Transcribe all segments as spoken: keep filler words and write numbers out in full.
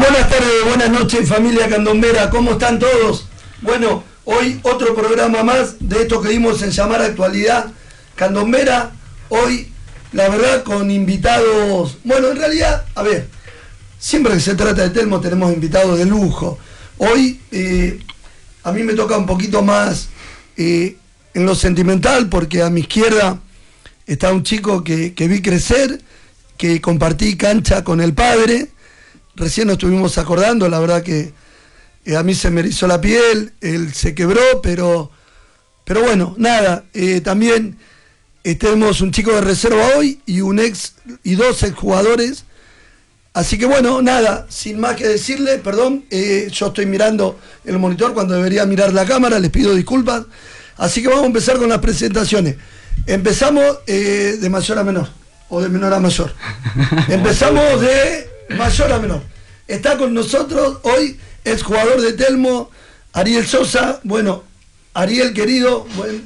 Buenas tardes, buenas noches, familia candombera, ¿cómo están todos? Bueno, hoy otro programa más de esto que dimos en llamar Actualidad Candombera. Hoy, la verdad, con invitados, bueno, en realidad, a ver, siempre que se trata de Telmo tenemos invitados de lujo. Hoy, eh, a mí me toca un poquito más eh, en lo sentimental, porque a mi izquierda está un chico que, que vi crecer, que compartí cancha con el padre. Recién nos estuvimos acordando, la verdad que eh, a mí se me erizó la piel, él se quebró, pero, pero bueno, nada, eh, también eh, tenemos un chico de reserva hoy y un ex y dos exjugadores. Así que bueno, nada, sin más que decirle, perdón, eh, yo estoy mirando el monitor cuando debería mirar la cámara, les pido disculpas. Así que vamos a empezar con las presentaciones. Empezamos eh, de mayor a menor, o de menor a mayor. Empezamos de mayor a menor. Está con nosotros hoy el jugador de Telmo, Ariel Sosa. Bueno, Ariel querido, buen...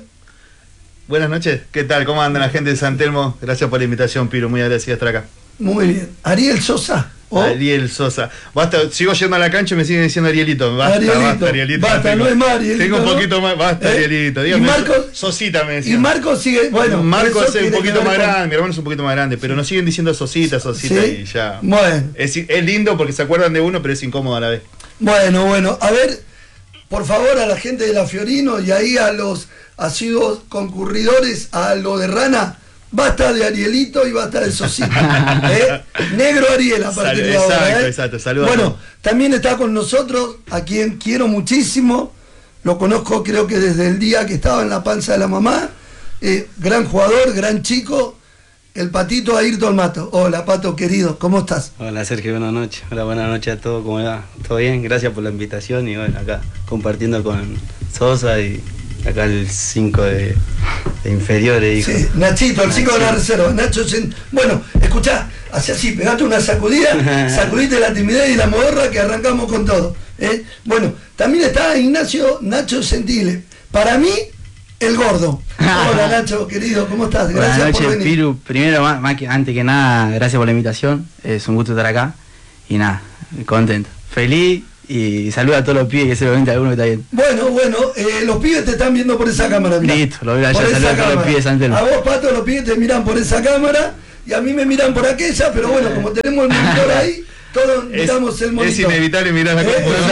buenas noches, ¿qué tal? ¿Cómo andan la gente de San Telmo? Gracias por la invitación, Piro, muy agradecido de estar acá. Muy bien. Ariel Sosa. ¿Oh? Ariel Sosa. Basta, sigo yendo a la cancha y me siguen diciendo Arielito. Basta, Arielito, basta, Arielito. Basta, tengo, no es más Arielito. Tengo un ¿no? poquito más, basta, ¿Eh? Arielito. Dígame, y Marcos, Sosita me decían. Y Marcos sigue, bueno. Marcos es un poquito más con... grande, mi hermano es un poquito más grande, pero nos siguen diciendo Sosita, Sosita, ¿sí? Y ya. Bueno. Es, es lindo porque se acuerdan de uno, pero es incómodo a la vez. Bueno, bueno, a ver, por favor, a la gente de la Fiorino y ahí a los asiduos concurridores a lo de Rana, basta de Arielito y basta de Sosita. ¿eh? Negro Ariel a partir de ahora. Exacto, ¿eh? exacto, saludos. Bueno, también está con nosotros, a quien quiero muchísimo, lo conozco creo que desde el día que estaba en la panza de la mamá, eh, gran jugador, gran chico, el Patito Ayrton Mato. Hola, Pato querido, ¿cómo estás? Hola, Sergio, buenas noches. Hola, buenas noches a todos, ¿cómo va? ¿Todo bien? Gracias por la invitación y bueno, acá compartiendo con Sosa y acá el cinco de, de inferiores. Sí, hijo. Nachito, el cinco de la reserva. Nacho, bueno, escuchá, hace así, pegate una sacudida, sacudiste la timidez y la modorra que arrancamos con todo. ¿eh? Bueno, también está Ignacio Nacho Sentile. Para mí, el gordo. Hola Nacho, querido, ¿cómo estás? Gracias Buenas noches, por venir. Piru. Primero, más, más que, antes que nada, gracias por la invitación. Es un gusto estar acá. Y nada, contento. Feliz. Y saluda a todos los pibes, que seguramente alguno está bien. Bueno, bueno, eh, los pibes te están viendo por esa cámara. Mirá. Listo, lo voy a saludar a todos los pibes de San Telmo. A vos, Pato, los pibes te miran por esa cámara y a mí me miran por aquella, pero bueno, como tenemos el monitor ahí, todos es, miramos el monitor. Es inevitable mirar la ¿Eh?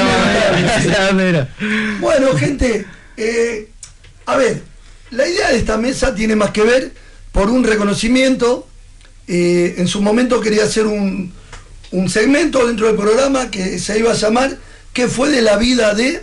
computadora. Bueno, gente, eh, a ver, la idea de esta mesa tiene más que ver por un reconocimiento. Eh, en su momento quería hacer un... un segmento dentro del programa que se iba a llamar ¿Qué fue de la vida de?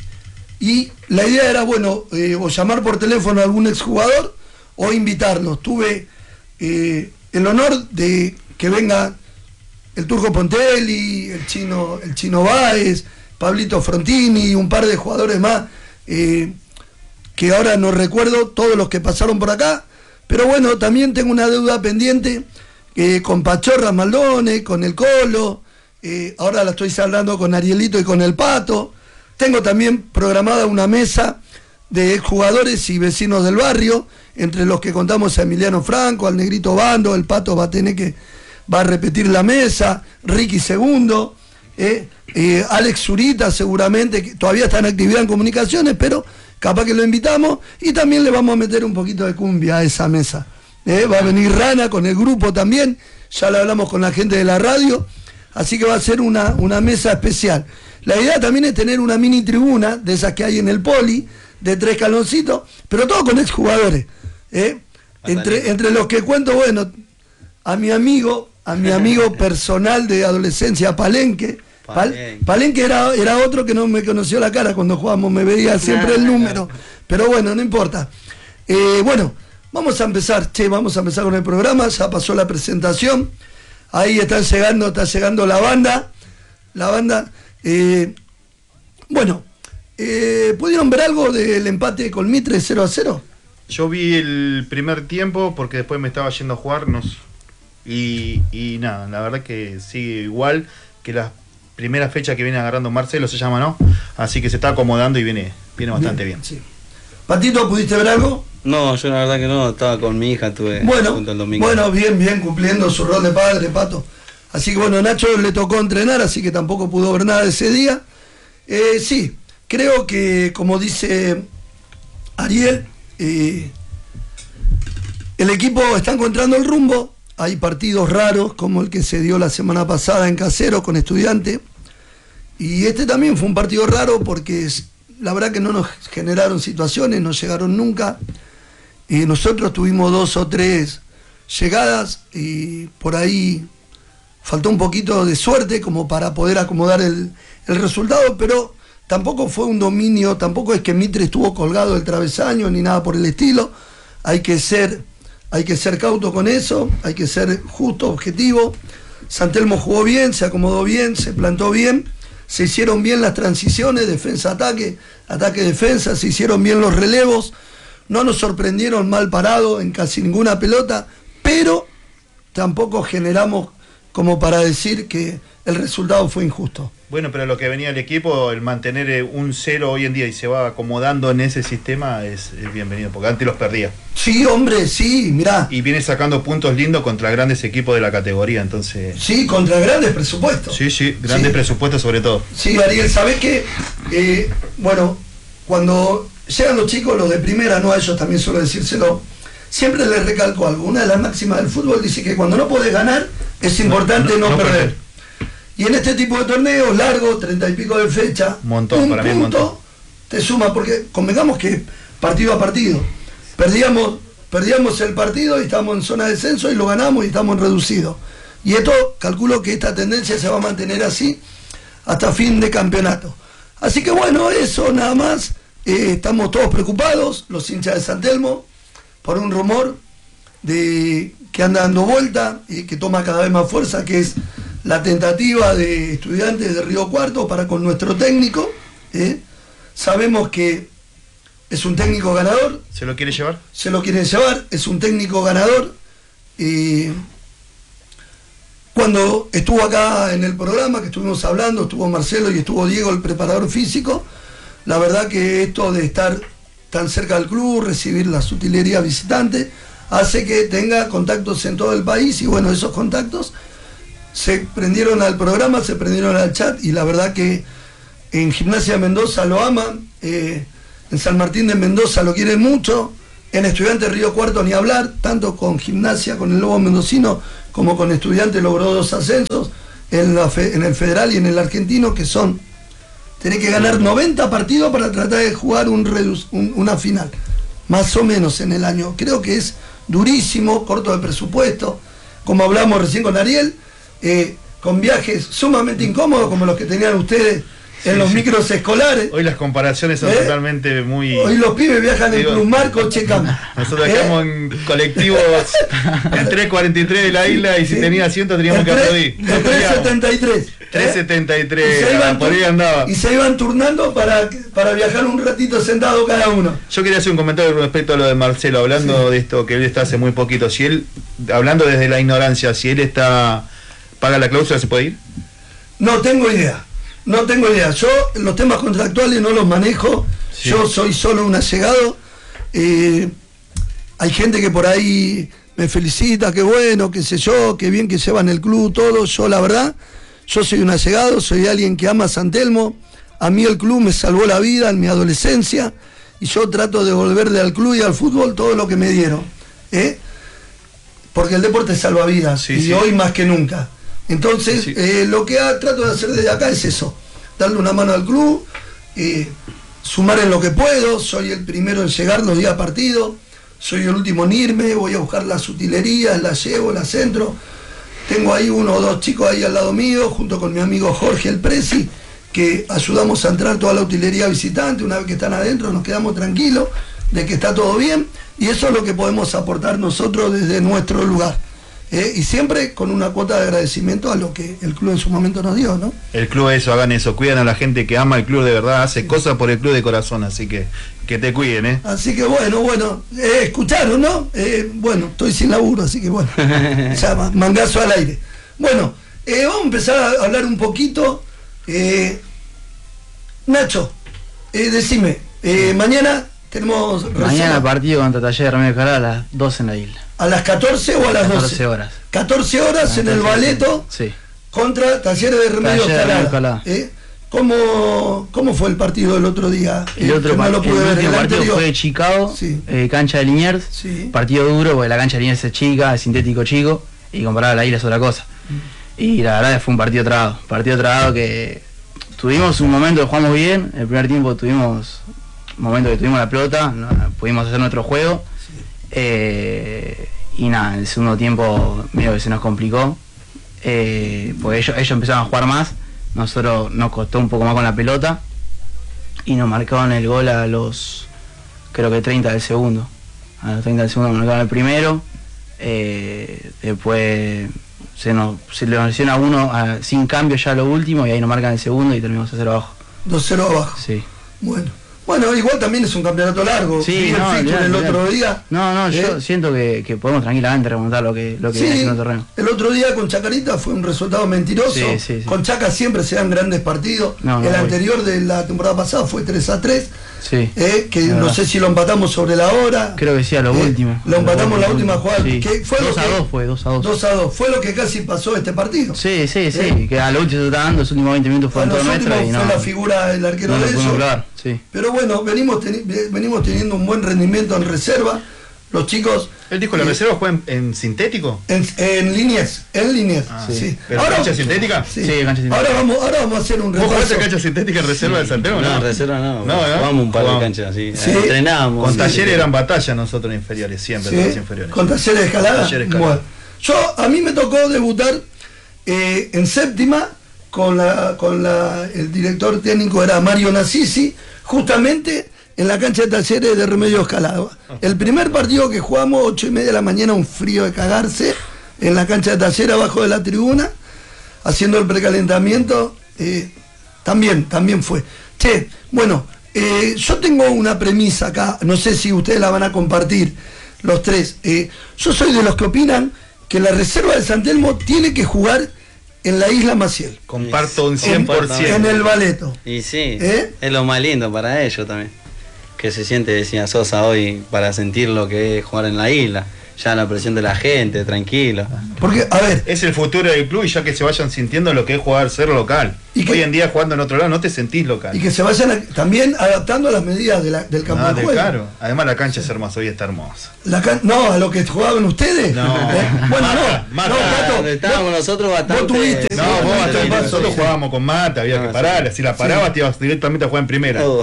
Y la idea era, bueno, eh, o llamar por teléfono a algún exjugador o invitarlos. Tuve eh, el honor de que venga el Turco Pontelli, el Chino, el Chino Báez, Pablito Frontini, un par de jugadores más, eh, que ahora no recuerdo todos los que pasaron por acá, pero bueno, también tengo una deuda pendiente Eh, con Pachorra Maldone, con el Colo, eh, ahora la estoy saldando con Arielito y con el Pato. Tengo también programada una mesa de jugadores y vecinos del barrio, entre los que contamos a Emiliano Franco, al Negrito Bando, el Pato va a tener que va a repetir la mesa, Ricky Segundo, eh, eh, Alex Zurita seguramente, que todavía está en actividad en comunicaciones, pero capaz que lo invitamos, y también le vamos a meter un poquito de cumbia a esa mesa. Eh, va a venir Rana con el grupo también, ya lo hablamos con la gente de la radio, así que va a ser una, una mesa especial. La idea también es tener una mini tribuna, de esas que hay en el Poli, de tres escaloncitos, pero todo con exjugadores. ¿eh? Entre, entre los que cuento, bueno, a mi amigo, a mi amigo personal de adolescencia, Palenque. Palenque, Palenque era, era otro que no me conoció la cara cuando jugábamos, me veía siempre el número, pero bueno, no importa. Eh, bueno, Vamos a empezar, che, vamos a empezar con el programa, ya pasó la presentación, ahí están llegando, está llegando la banda, la banda, eh, bueno, eh, ¿pudieron ver algo del empate con Mitre cero a cero? Yo vi el primer tiempo porque después me estaba yendo a jugarnos y, y nada, la verdad que sigue igual que la primera fecha que viene agarrando Marcelo, se llama, ¿no? Así que se está acomodando y viene, viene bastante bien. bien. Sí. Patito, ¿pudiste ver algo? No, yo la verdad que no, estaba con mi hija, estuve bueno, junto el domingo. Bueno, bien, bien, cumpliendo su rol de padre, Pato. Así que bueno, Nacho le tocó entrenar, así que tampoco pudo ver nada de ese día. Eh, sí, creo que, como dice Ariel, eh, el equipo está encontrando el rumbo. Hay partidos raros, como el que se dio la semana pasada en Caseros con Estudiantes. Y este también fue un partido raro porque la verdad que no nos generaron situaciones, no llegaron nunca. Y nosotros tuvimos dos o tres llegadas y por ahí faltó un poquito de suerte como para poder acomodar el, el resultado, pero tampoco fue un dominio, tampoco es que Mitre estuvo colgado del travesaño ni nada por el estilo. Hay que ser, hay que ser cauto con eso, hay que ser justo, objetivo. San Telmo jugó bien, se acomodó bien, se plantó bien, se hicieron bien las transiciones, defensa-ataque, ataque-defensa, se hicieron bien los relevos, no nos sorprendieron mal parado en casi ninguna pelota, pero tampoco generamos como para decir que el resultado fue injusto. Bueno, pero lo que venía el equipo, el mantener un cero hoy en día y se va acomodando en ese sistema es, es bienvenido, porque antes los perdía. Sí, hombre, sí, mirá. Y viene sacando puntos lindos contra grandes equipos de la categoría, entonces... Sí, contra grandes presupuestos. Sí, sí, grandes sí. presupuestos sobre todo. Sí, Ariel, ¿sabés qué? Eh, bueno, cuando llegan los chicos, los de primera, no a ellos también suelo decírselo, siempre les recalco algo. Una de las máximas del fútbol dice que cuando no podés ganar, es importante no, no, no perder. perder. Y en este tipo de torneos largos, treinta y pico de fecha, montón, un para punto mí un montón. Te suma, porque convengamos que partido a partido, perdíamos, perdíamos el partido y estamos en zona de descenso y lo ganamos y estamos en reducido. Y esto, calculo que esta tendencia se va a mantener así hasta fin de campeonato. Así que bueno, eso nada más. Eh, estamos todos preocupados, los hinchas de San Telmo, por un rumor de que anda dando vuelta y que toma cada vez más fuerza, que es la tentativa de Estudiantes de Río Cuarto para con nuestro técnico. ¿eh? Sabemos que es un técnico ganador. ¿Se lo quiere llevar? Se lo quieren llevar, es un técnico ganador. Eh, cuando estuvo acá en el programa, que estuvimos hablando, estuvo Marcelo y estuvo Diego, el preparador físico, la verdad que esto de estar tan cerca del club, recibir la utilería visitante, hace que tenga contactos en todo el país y bueno, esos contactos se prendieron al programa, se prendieron al chat y la verdad que en Gimnasia de Mendoza lo aman, eh, en San Martín de Mendoza lo quieren mucho, en Estudiantes Río Cuarto ni hablar, tanto con Gimnasia, con el Lobo Mendocino, como con Estudiantes logró dos ascensos en, la fe, en el Federal y en el Argentino, que son, tenés que ganar noventa partidos para tratar de jugar un, un, una final, más o menos en el año. Creo que es durísimo, corto de presupuesto, como hablamos recién con Ariel, Eh, con viajes sumamente incómodos como los que tenían ustedes en sí, los sí. micros escolares. Hoy las comparaciones son ¿Eh? totalmente muy... Hoy los pibes viajan Digo, en Plusmarco, Checam. Nosotros ¿Eh? estamos en colectivos en tres cuarenta y tres de la isla y si sí. tenía asiento teníamos que aplaudir. En tres setenta y tres. tres setenta y tres, ¿eh? Por ahí andaba. Y se iban turnando para, para viajar un ratito sentado cada uno. Yo quería hacer un comentario respecto a lo de Marcelo, hablando sí. de esto que él está hace muy poquito. Si él, hablando desde la ignorancia, si él está... ¿Paga la cláusula? ¿Se puede ir? No tengo idea, no tengo idea. Yo los temas contractuales no los manejo, sí. Yo soy solo un allegado. Eh, hay gente que por ahí me felicita, qué bueno, qué sé yo, qué bien que llevan el club, todo. Yo la verdad, yo soy un allegado, soy alguien que ama a San Telmo. A mí el club me salvó la vida en mi adolescencia y yo trato de devolverle al club y al fútbol todo lo que me dieron. ¿eh? Porque el deporte salva vidas sí, y sí. hoy más que nunca. Entonces, sí. eh, lo que ha, trato de hacer desde acá es eso, darle una mano al club, eh, sumar en lo que puedo, soy el primero en llegar los días partido, soy el último en irme, voy a buscar las utilerías, las llevo, las entro, tengo ahí uno o dos chicos ahí al lado mío, junto con mi amigo Jorge el Presi, que ayudamos a entrar toda la utilería visitante, una vez que están adentro nos quedamos tranquilos de que está todo bien, y eso es lo que podemos aportar nosotros desde nuestro lugar. Eh, y siempre con una cuota de agradecimiento a lo que el club en su momento nos dio, ¿no? El club eso, hagan eso, cuidan a la gente que ama el club de verdad, hace sí. cosas por el club de corazón, así que que te cuiden, ¿eh? Así que bueno, bueno, eh, escucharon, ¿no? Eh, bueno, estoy sin laburo, así que bueno, ya mangazo al aire. Bueno, eh, vamos a empezar a hablar un poquito. Eh, Nacho, eh, decime, eh, mañana tenemos... Mañana partido contra Talleres de Remedios Caral a las doce en la isla. ¿A las catorce o a las doce? catorce horas. catorce horas en el Baleto. Sí. contra Talleres de Remedios Talleres de Escalada. Escalada. ¿Eh? ¿Cómo, ¿Cómo fue el partido del otro día? El Eh, otro que no par- lo pude el ver, último el partido anterior. fue de Chicago, Sí. eh, cancha de Liniers, Sí. partido duro porque la cancha de Liniers es chica, es sintético chico, y comparado a la isla es otra cosa. Y la verdad fue un partido trabado, partido trabado que tuvimos un momento que jugamos bien, el primer tiempo tuvimos un momento que tuvimos la pelota, no, pudimos hacer nuestro juego, eh, y nada, en el segundo tiempo medio que se nos complicó, eh, porque ellos, ellos empezaron a jugar más, nosotros nos costó un poco más con la pelota, y nos marcaban el gol a los, creo que treinta del segundo, a los treinta del segundo nos marcaban el primero, eh, después se nos se le lesiona uno a, sin cambio ya lo último, y ahí nos marcan el segundo y terminamos a cero abajo. dos cero abajo. Sí. Bueno. Bueno, igual también es un campeonato largo. Sí, Vi el no, fixture olvidate, el otro olvidate. día. No, no, ¿Eh? yo siento que, que podemos tranquilamente remontar lo que lo que Sí, viene haciendo el torneo. el otro día con Chacarita fue un resultado mentiroso. Sí, sí, sí. Con Chaca siempre se dan grandes partidos. No, no, el voy. anterior de la temporada pasada fue tres a tres. Sí. Eh, que Es no verdad. sé si lo empatamos sobre la hora. Creo que sí, a lo Eh, último. Lo empatamos la Lo última último, jugada. sí. Que fue dos lo a que- dos fue, dos a dos. dos a dos. Fue lo que casi pasó este partido. Sí, sí, sí, Eh. que a lo último se está dando, los últimos veinte minutos A fueron los todo últimos nuestro y fue no, la figura del arquero no lo de pudimos ellos. clavar, sí. Pero bueno, venimos, teni- venimos teniendo un buen rendimiento en reserva. Los chicos Él dijo, ¿la eh, reserva juega en, en sintético? en, en líneas, en líneas. Ah, sí. sí. ¿Pero cancha sintética? Sí. Sí, cancha sintética. Ahora vamos, ahora vamos a hacer un ¿Vos jugás repaso. en cancha sintética en reserva de Santiago? No, No, en reserva no. No, ¿no? Jugamos un par Jugamos. de canchas, sí. Sí. Entrenábamos. Con sí. Talleres eran batalla nosotros inferiores, siempre, Sí, todos inferiores. con Talleres de Escalada. Talleres de Escalada. Bueno, yo a mí me tocó debutar eh, en séptima con la con la el director técnico era Mario Nassisi, justamente en la cancha de Talleres de Remedios Escalada. El primer partido que jugamos, ocho y media de la mañana, un frío de cagarse, en la cancha de Talleres abajo de la tribuna, haciendo el precalentamiento, eh, también, también fue. Che, bueno, eh, yo tengo una premisa acá, no sé si ustedes la van a compartir, los tres. Eh, yo soy de los que opinan que la reserva de San Telmo tiene que jugar en la Isla Maciel, Comparto un En- cien por en ciento. el Baleto. Y sí, ¿Eh? es lo más lindo para ellos también. Que se siente, decía Sosa hoy, para sentir lo que es jugar en la isla. Ya la presión de la gente, tranquilo. Porque, a ver, Es el futuro del club y ya que se vayan sintiendo lo que es jugar, ser local. Y que- Hoy en día jugando en otro lado no te sentís local. y que se vayan a- también adaptando a las medidas de la- del campo Ah, de de juego. claro. Además la cancha es hermosa, hoy está hermosa. La can- no, a lo que jugaban ustedes. No. ¿Eh? Bueno, Mata, no, mata. no, Pato, Donde estábamos vos- nosotros bastante. vos tuviste, No, Sí, vos sí, bastante- sí, nosotros sí. jugábamos con mata, había Ah, que sí. parar. Si la parabas, te ibas directamente a jugar en primera. Todo.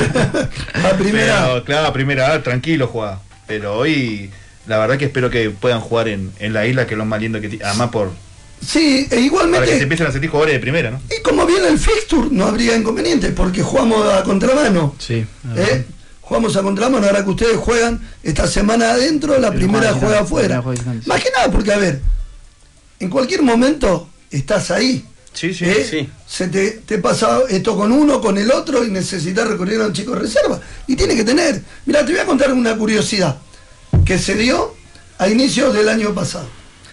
a primera. Pero, claro, a primera, ah, tranquilo jugaba. Pero hoy, la verdad que espero que puedan jugar en, en la isla, que es lo más lindo que tiene. Además, por, Sí, e para que se igualmente. empiecen a sentir jugadores de primera, ¿no? Y como viene el fixture, no habría inconveniente, porque jugamos a contramano. Sí. ¿Eh? Jugamos a contramano, ahora que ustedes juegan esta semana adentro, la Sí, primera juegan juega visitante, afuera. la primera juega visitante, sí. Más que nada, porque a ver, en cualquier momento estás ahí. Sí, sí. ¿eh? sí. Se te, te pasa esto con uno, con el otro, y necesitas recurrir a un chico de reserva. Y tiene que tener. Mira, te voy a contar una curiosidad que se dio a inicios del año pasado.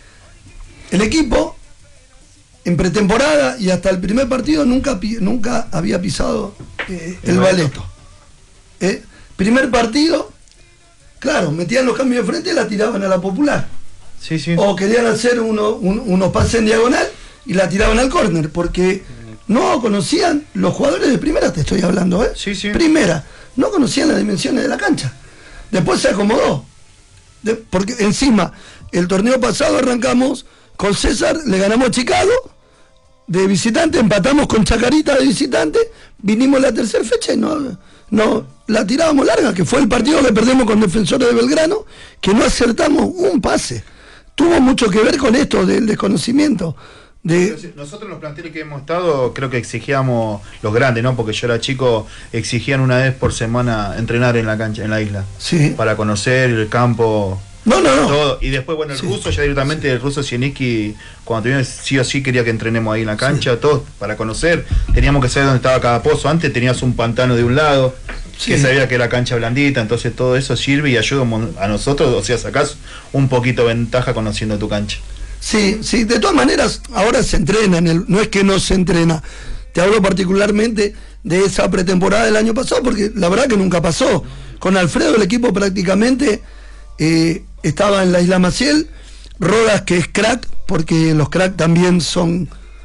El equipo, en pretemporada y hasta el primer partido, nunca, pi- nunca había pisado eh, el El Baleto. Baleto. ¿Eh? Primer partido, claro, metían los cambios de frente y la tiraban a la popular. Sí, sí. O querían hacer uno- un- unos pases en diagonal y la tiraban al córner, porque no conocían los jugadores de primera, te estoy hablando, ¿eh? Sí, sí. Primera, no conocían las dimensiones de la cancha. Después se acomodó. De- porque encima, el torneo pasado arrancamos con César, le ganamos a Chicago de visitante, empatamos con Chacarita de visitante, vinimos la tercera fecha y no, no la tirábamos larga, que fue el partido que perdemos con Defensores de Belgrano, que no acertamos un pase. Tuvo mucho que ver con esto del desconocimiento. De, Nosotros en los planteles que hemos estado, creo que exigíamos, los grandes, ¿no? Porque yo era chico, exigían una vez por semana entrenar en la cancha, en la isla. sí. Para conocer el campo, No, no, no. todo. Y después, bueno, el Sí. ruso, ya directamente, el ruso Sieniski, cuando tuvimos sí o sí quería que entrenemos ahí en la cancha, todos para conocer. Teníamos que saber dónde estaba cada pozo. Antes tenías un pantano de un lado, Sí. que sabía que era cancha blandita, entonces todo eso sirve y ayuda un mon- a nosotros, o sea, sacás un poquito de ventaja conociendo tu cancha. Sí, sí, de todas maneras, ahora se entrena, en el, no es que no se entrena. Te hablo particularmente de esa pretemporada del año pasado, porque la verdad que nunca pasó. Con Alfredo el equipo prácticamente eh, estaba en la Isla Maciel, Rodas que es crack, porque los crack también son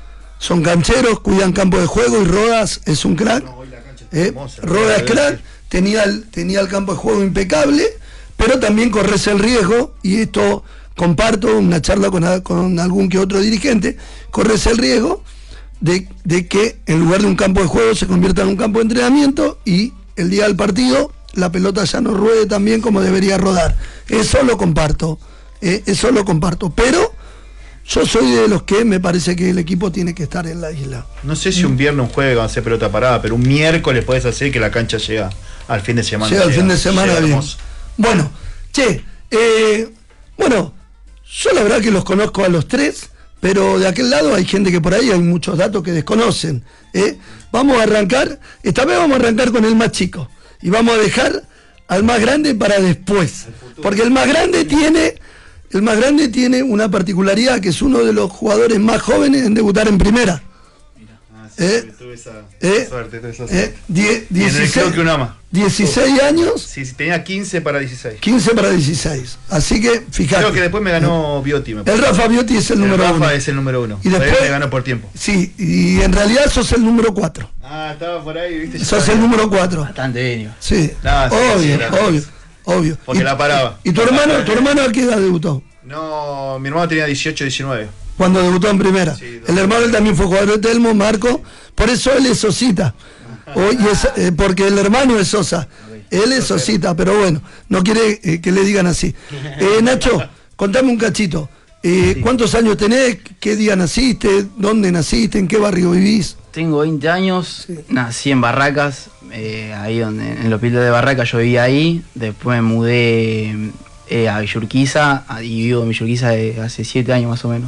son cancheros, cuidan campo de juego y Rodas es un crack. No, hoy la cancha está ¿eh? hermosa, Rodas es la verdad crack, tenía el, tenía el campo de juego impecable, pero también corres el riesgo, y esto comparto una charla con, a- con algún que otro dirigente, corres el riesgo de, de que en lugar de un campo de juego se convierta en un campo de entrenamiento y el día del partido la pelota ya no ruede tan bien como debería rodar. Eso lo comparto, eh, eso lo comparto, pero yo soy de los que me parece que el equipo tiene que estar en la isla. No sé si un viernes un jueves va a hacer pelota parada, pero un miércoles puedes hacer que la cancha llega al fin de semana. Llega al fin de semana llega bien. hermoso. Bueno, che, eh, bueno, yo la verdad que los conozco a los tres, pero de aquel lado hay gente que por ahí hay muchos datos que desconocen. ¿eh? Vamos a arrancar, esta vez vamos a arrancar con el más chico y vamos a dejar al más grande para después, porque el más grande tiene, el más grande tiene una particularidad, que es uno de los jugadores más jóvenes en debutar en primera. Ah, sí, ¿Eh? tuve esa ¿Eh? suerte, tuve esa ¿eh? suerte. Die- Y en el dieciséis, club que uno ama. dieciséis años, Sí, sí, tenía quince para dieciséis. quince para dieciséis. Así que fíjate. Creo que después me ganó Biotti. Me El parece. Rafa Biotti es el, El número Rafa uno. es el número uno. Y después- Todavía me ganó por tiempo. Sí, y en realidad sos el número cuatro. Ah, estaba por ahí, viste. Yo Sos estaba el bien. número cuatro. Bastante bien. Sí, No, sí, obvio, sí, era- obvio, obvio. Porque y, la paraba. ¿Y tu hermano, tu hermano a qué edad debutó? No, mi hermano tenía dieciocho, diecinueve. Cuando debutó en primera. Sí, El hermano él también fue jugador de Telmo, Marco. Por eso él es Sosita. O- y es, eh, porque el hermano es Sosa. Él es Sosita, pero bueno, no quiere eh, que le digan así. Eh, Nacho, contame un cachito. Eh, ¿Cuántos años tenés? ¿Qué día naciste? ¿Dónde naciste? ¿En qué barrio vivís? Tengo veinte años, Sí. nací en Barracas, eh, ahí donde, en el hospital de Barracas yo vivía ahí, después me mudé eh, a Villurquiza, a- y vivo en Villurquiza de hace siete años más o menos.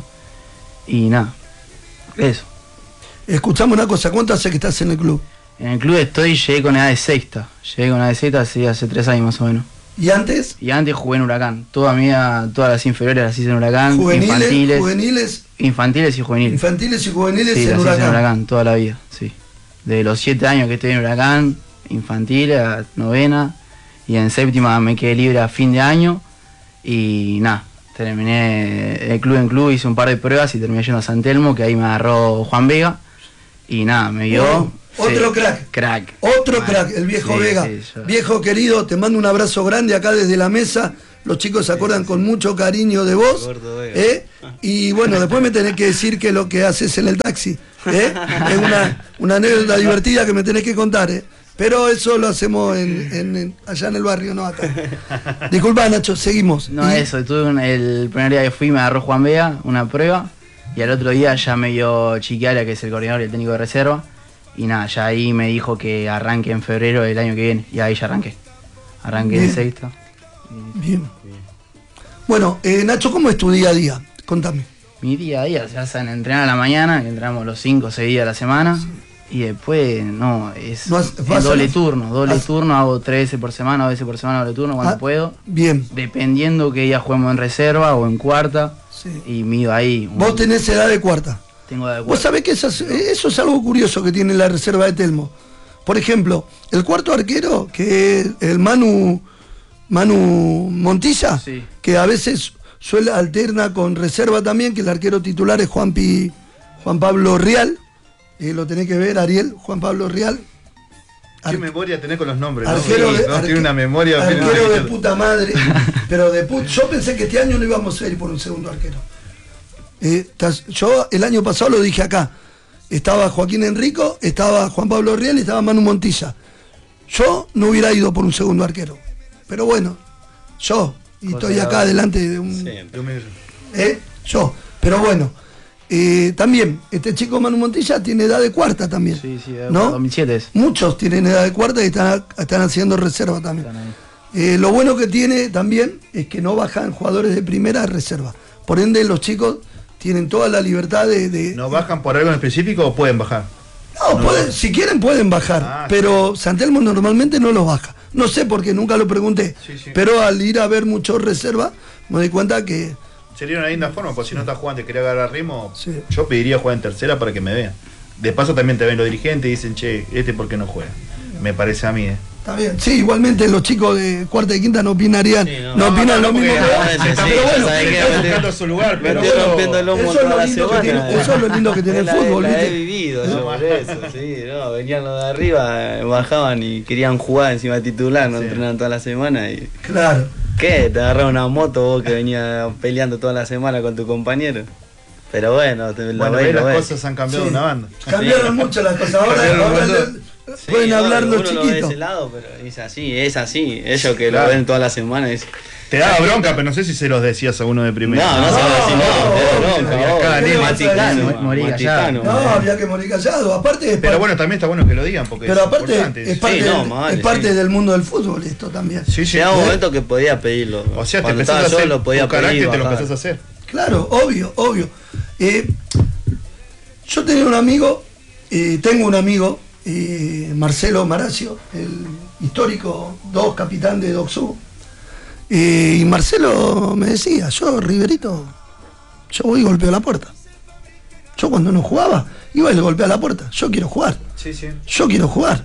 Y nada, eso. Escuchame una cosa, ¿cuánto hace que estás en el club? En el club estoy, llegué con edad de sexta, llegué con edad de sexta hace, hace tres años más o menos. ¿Y antes? Y antes jugué en Huracán, toda mi vida, todas las inferiores las hice en Huracán, Juveniles, infantiles, juveniles, infantiles y juveniles. infantiles y juveniles Sí, en las hice Huracán. en Huracán toda la vida, sí. De los siete años que estoy en Huracán, infantil, a novena, y en séptima me quedé libre a fin de año, y nada, terminé de club en club, hice un par de pruebas y terminé yendo a San Telmo, que ahí me agarró Juan Vega, y nada, me vio... Oh, otro crack. Crack. Otro Ah, crack, el viejo sí, Vega. sí, yo- Viejo querido, te mando un abrazo grande acá desde la mesa. Los chicos se acuerdan con mucho cariño de vos. Gordo Vega. ¿eh? Y bueno, después me tenés que decir que lo que haces en el taxi. ¿eh? Es una, una anécdota divertida que me tenés que contar. ¿eh? Pero eso lo hacemos en, en- en- allá en el barrio, no acá. Disculpa, Nacho, seguimos. No, Y- eso, tuve un- el primer día que fui me agarró Juan Vega, una prueba, y al otro día ya me dio Chiquiala, que es el coordinador y el técnico de reserva, y nada, ya ahí me dijo que arranque en febrero del año que viene, y ahí ya arranqué. Arranqué Bien. en sexta. Bien. Bueno, eh, Nacho, ¿cómo es tu día a día? Contame. Mi día a día se hace en entrenar a la mañana, que entramos los cinco o seis días a la semana, y después, no, es, No has- es vas a doble la- turno, doble has- turno, hago tres veces por semana, dos veces por semana doble turno cuando Ah, puedo, Bien. dependiendo que día juguemos en reserva o en cuarta, Sí. y mido ahí. un- Vos tenés edad de cuarta. tengo de Vos sabés que eso es, eso es algo curioso que tiene la reserva de Telmo. Por ejemplo, el cuarto arquero, que es el Manu, Manu Montilla, Sí. que a veces suele alterna con reserva también, que el arquero titular es Juan, Pi- Juan Pablo Rial. Eh, lo tenés que ver, Ariel, Juan Pablo Rial. ¿Qué Ar- memoria tenés con los nombres? ¿no? Arquero, Sí, de, no, arque- tiene una memoria. arquero de puta madre. Pero de put- yo pensé que este año no íbamos a ir por un segundo arquero. Eh, tas- yo el año pasado lo dije acá. Estaba Joaquín Enrico, estaba Juan Pablo Rial y estaba Manu Montilla. Yo no hubiera ido por un segundo arquero. Pero bueno, yo, y Cosa estoy de acá ahora. delante de un... Siempre. ¿eh? Yo, pero bueno. eh, también, este chico Manu Montilla tiene edad de cuarta también. Sí, sí, de ¿no? dos mil siete es. Muchos tienen edad de cuarta y están, están haciendo reserva también. Están ahí. Eh, lo bueno que tiene también es que no bajan jugadores de primera a reserva. Por ende, los chicos tienen toda la libertad de... de- ¿No bajan por algo en específico o pueden bajar? No, pueden- si quieren pueden bajar, Ah, pero San Telmo normalmente no los baja. No sé por qué, nunca lo pregunté. Sí, sí. Pero al ir a ver muchos reserva, me doy cuenta que... Sería una linda forma, porque si no estás jugando y quería agarrar ritmo, Sí. yo pediría jugar en tercera para que me vean. De paso también te ven los dirigentes y dicen, che, este por qué no juega. Me parece a mí, ¿eh? Está bien, sí, igualmente los chicos de cuarta y quinta no opinarían, Sí, no. no, No, opinan no, lo mismo que porque- vos. sí, Pero sí, bueno, ya sabés que Está me- buscando su lugar, Me pero estoy rompiendo el lomo eso es toda lo la lindo que semana. tiene, eso es lo lindo que tiene el La- fútbol, la he ¿viste? vivido yo por eso, sí, no, venían los de arriba, bajaban y querían jugar encima de titular, no Sí. entrenaban toda la semana y... Claro. ¿Qué? ¿Te agarraron una moto vos que venías peleando toda la semana con tu compañero? Pero bueno, te lo bueno, ves, ves, lo las ves. cosas han cambiado Sí. una banda. Cambiaron mucho las cosas. Ahora, Cambiaron un ahora montón. le- Sí, pueden no, hablar uno los lo ve de chiquitos. ese lado, pero es así, es así. Ellos que Claro. lo ven toda la semana es... Te daba bronca, pero no sé si se los decías a uno de primera. No, no, se va a decir, no, no, te da no, bronca, no, vos, cada qué nene. maticano, Morí- morí maticano. No, había que morir callado. Aparte es Pero par- bueno, también está bueno que lo digan, porque pero es aparte importante. es parte, Sí, no, del, mal, es parte sí. del mundo del fútbol esto también. Sí, sí. Llegaba un ¿Eh? momento que podía pedirlo. O sea, te Cuando empezás a estaba hacer yo lo podía tu carácter, pedir, te lo bajar. empezás a hacer. Claro, obvio, obvio. Eh, yo tenía un amigo, eh, tengo un amigo, eh, Marcelo Maracio, el histórico dos capitán de Doxú. Eh, y Marcelo me decía, yo, Riverito, yo voy y golpeo la puerta. Yo cuando no jugaba, iba y le golpeaba la puerta. Yo quiero jugar, Sí, sí. yo quiero jugar.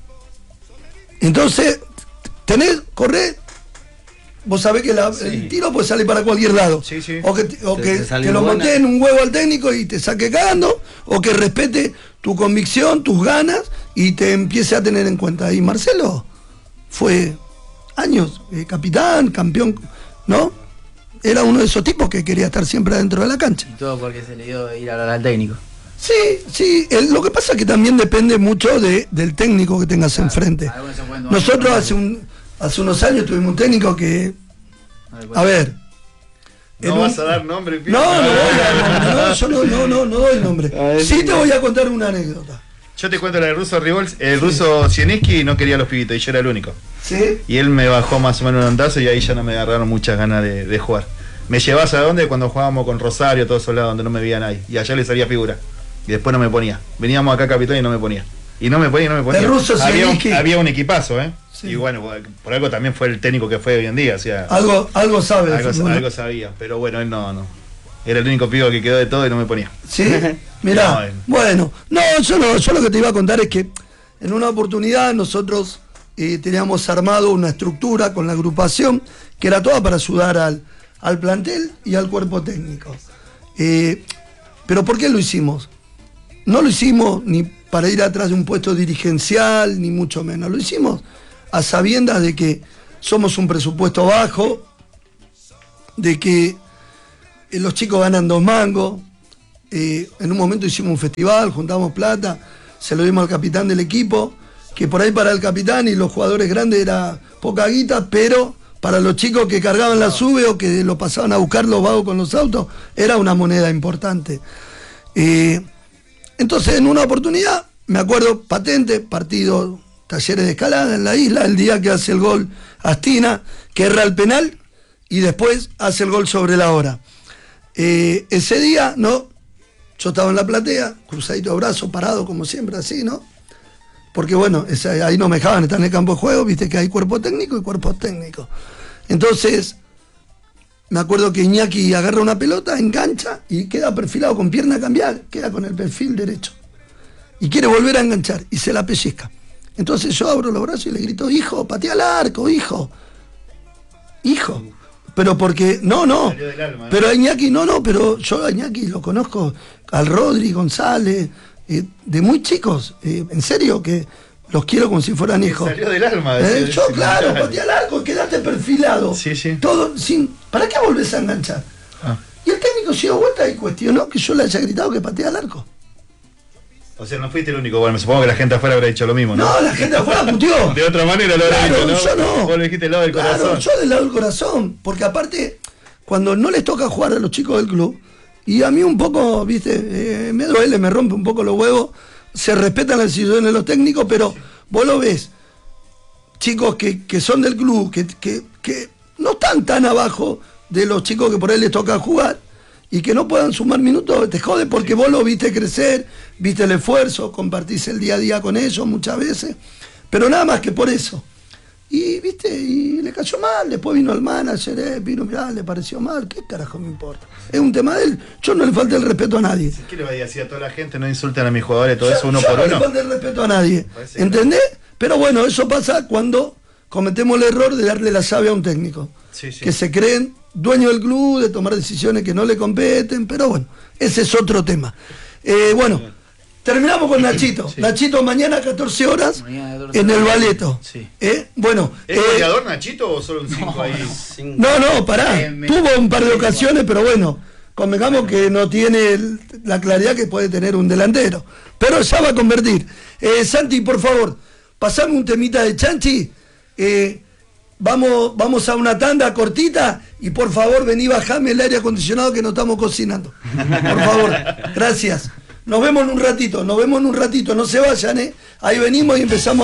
Entonces, tenés, correr. Vos sabés que la- Sí. el tiro puede salir para cualquier lado. Sí, sí. O que, te- o Te- que te sale te lo buena. monté en un huevo al técnico y te saque cagando, o que respete tu convicción, tus ganas y te empiece a tener en cuenta. Y Marcelo fue años eh, capitán, campeón, ¿no? Era uno de esos tipos que quería estar siempre adentro de la cancha. Y todo porque se le dio ir a hablar al técnico. Sí, sí, el- lo que pasa es que también depende mucho de, del técnico que tengas enfrente. Algunos se pueden tomar Nosotros por hace, un, hace unos años tuvimos un técnico que, a ver... en No un- vas a dar nombre, Pino. No, no voy a dar nombre, no, yo no, no, no, no doy nombre. A ver, Sí sí. te voy a contar una anécdota. Yo te cuento la del ruso Ribols, el ruso Sieninski no quería a los pibitos y yo era el único. ¿Sí? Y él me bajó más o menos un ondazo y ahí ya no me agarraron muchas ganas de, de jugar. Me llevas a dónde cuando jugábamos con Rosario, todos esos lados donde no me veía nadie. Y allá le salía figura. Y después no me ponía. Veníamos acá a Capitán y no me ponía. Y no me ponía y no me ponía. El ruso había, un, Sieninski. había un equipazo, ¿eh? Sí. Y bueno, por algo también fue el técnico que fue hoy en día. O sea, Algo, algo sabe. de algo, fútbol. algo sabía. Pero bueno, él no, no. Era el único pibe que quedó de todo y no me ponía. ¿Sí? Mirá, No, eh. bueno, no yo, no, yo lo que te iba a contar es que en una oportunidad nosotros eh, teníamos armado una estructura con la agrupación que era toda para ayudar al, al plantel y al cuerpo técnico. Eh, pero ¿por qué lo hicimos? No lo hicimos ni para ir atrás de un puesto dirigencial, ni mucho menos. Lo hicimos a sabiendas de que somos un presupuesto bajo, de que eh, los chicos ganan dos mangos. Eh, en un momento hicimos un festival, juntamos plata, se lo dimos al capitán del equipo, que por ahí para el capitán y los jugadores grandes era poca guita, pero para los chicos que cargaban la sube o que lo pasaban a buscar los vagos con los autos, era una moneda importante. Eh, entonces, en una oportunidad, me acuerdo, patente, partido Talleres de Escalada en la isla, el día que hace el gol Astina, que erra el penal y después hace el gol sobre la hora. Eh, ese día, ¿no? Yo estaba en la platea, cruzadito de brazos, parado como siempre, así, ¿no? Porque bueno, ese- ahí no me dejaban estar en el campo de juego, viste que hay cuerpo técnico y cuerpo técnico. Entonces, me acuerdo que Iñaki agarra una pelota, engancha y queda perfilado con pierna cambiada, queda con el perfil derecho. Y quiere volver a enganchar y se la pellizca. Entonces yo abro los brazos y le grito, hijo, patea al arco, hijo. Hijo. Pero porque, no, no. Salió del alma, ¿no? Pero a Iñaki, no, no, pero yo a Iñaki lo conozco, al Rodri, González, eh, de muy chicos, eh, en serio, que los quiero como si fueran hijos. Salió del alma. Eh, decía- yo, decía- claro, patea al arco, quedaste perfilado. Sí, sí. Todo sin. ¿Para qué volvés a enganchar? Ah. Y el técnico se dio vuelta y cuestionó que yo le haya gritado que patea al arco. O sea, no fuiste el único. Bueno, me supongo que la gente afuera habrá dicho lo mismo, ¿no? No, la gente afuera puteó. De otra manera lo habrá Claro, dicho, ¿no? yo no. Vos lo dijiste del lado del Claro, corazón. yo del lado del corazón. Porque aparte, cuando no les toca jugar a los chicos del club, y a mí un poco, viste, eh, me duele, me rompe un poco los huevos, se respetan las decisiones de los técnicos, pero vos lo ves, chicos que, que son del club, que, que, que no están tan abajo de los chicos que por ahí les toca jugar, y que no puedan sumar minutos, te jode porque vos lo viste crecer, viste el esfuerzo, compartís el día a día con ellos muchas veces, pero nada más que por eso. Y viste, y le cayó mal, después vino el manager, eh, vino, mirá, le pareció mal, qué carajo me importa. Es un tema de él, yo no le falté el respeto a nadie. ¿Qué le va a decir a toda la gente? No insulten a mis jugadores, todo Yo- eso uno yo por no uno. le falté el respeto a nadie, Parece que ¿entendés? Pero bueno, eso pasa cuando cometemos el error de darle la llave a un técnico. Sí, sí. Que se creen dueños del club, de tomar decisiones que no le competen, pero bueno, ese es otro tema. Eh, bueno, terminamos con Nachito. Sí. Nachito, mañana a catorce horas Mañana catorce en el horas. Baleto. Sí. ¿Eh? Bueno, ¿Es eh, goleador Nachito o solo un cinco ahí? no, no, pará. Eh, me- Tuvo un par de ocasiones, pero bueno, convengamos que no tiene el- la claridad que puede tener un delantero. Pero ya va a convertir. Eh, Santi, por favor, pasame un temita de Chanchi. Eh, vamos, vamos a una tanda cortita y por favor vení bajame el aire acondicionado que no estamos cocinando. Por favor, gracias. Nos vemos en un ratito, nos vemos en un ratito, no se vayan, ¿eh? Ahí venimos y empezamos.